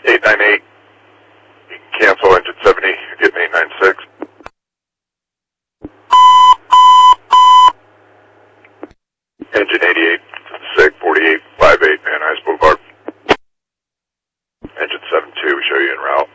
898. You can cancel engine 70. You're getting 896. Engine 88, SIG 4858, Van Nuys Boulevard. Engine 72, we show you en route.